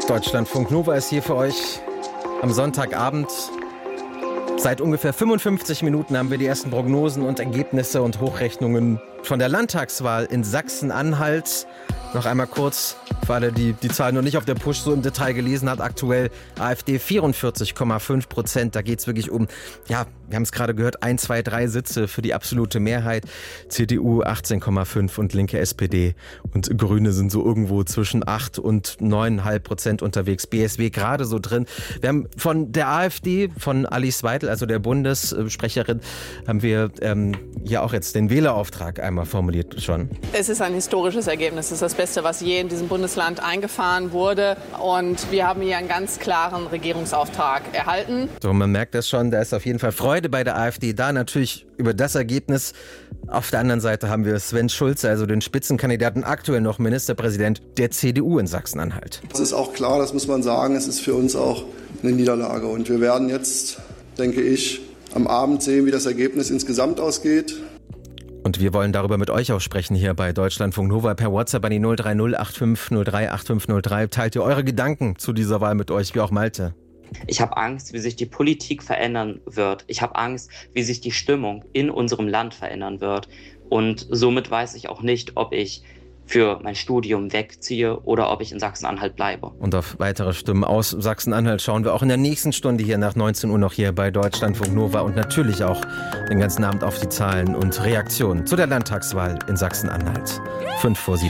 Deutschlandfunk Nova ist hier für euch am Sonntagabend. Seit ungefähr 55 Minuten haben wir die ersten Prognosen und Ergebnisse und Hochrechnungen von der Landtagswahl in Sachsen-Anhalt. Noch einmal kurz, für alle, die die Zahlen noch nicht auf der Push so im Detail gelesen hat, aktuell AfD 44,5%. Da geht es wirklich um, ja, wir haben es gerade gehört, 1, 2, 3 Sitze für die absolute Mehrheit. CDU 18,5 und linke SPD und Grüne sind so irgendwo zwischen 8 und 9,5% unterwegs. BSW gerade so drin. Wir haben von der AfD, von Alice Weidel, also der Bundessprecherin, haben wir hier auch jetzt den Wählerauftrag einmal formuliert schon. Es ist ein historisches Ergebnis. Es ist das Beste, was je in diesem Bundesland eingefahren wurde. Und wir haben hier einen ganz klaren Regierungsauftrag erhalten. So, man merkt das schon, da ist auf jeden Fall Freude bei der AfD da, natürlich über das Ergebnis. Auf der anderen Seite haben wir Sven Schulze, also den Spitzenkandidaten, aktuell noch Ministerpräsident der CDU in Sachsen-Anhalt. Es ist auch klar, das muss man sagen, es ist für uns auch eine Niederlage. Und wir werden jetzt, denke ich, am Abend sehen, wie das Ergebnis insgesamt ausgeht. Und wir wollen darüber mit euch auch sprechen hier bei Deutschlandfunk Nova per WhatsApp an die 030 8503 8503. Teilt ihr eure Gedanken zu dieser Wahl mit euch, wie auch Malte? Ich habe Angst, wie sich die Politik verändern wird. Ich habe Angst, wie sich die Stimmung in unserem Land verändern wird. Und somit weiß ich auch nicht, ob ich für mein Studium wegziehe oder ob ich in Sachsen-Anhalt bleibe. Und auf weitere Stimmen aus Sachsen-Anhalt schauen wir auch in der nächsten Stunde hier nach 19 Uhr noch hier bei Deutschlandfunk Nova und natürlich auch den ganzen Abend auf die Zahlen und Reaktionen zu der Landtagswahl in Sachsen-Anhalt. 5 vor 7.